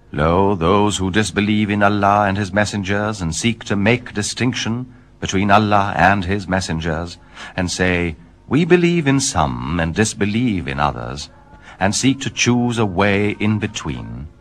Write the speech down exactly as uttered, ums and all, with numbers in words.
Lo, those who disbelieve in Allah and His messengers, and seek to make distinction between Allah and His messengers, and say, we believe in some and disbelieve in others, and seek to choose a way in between,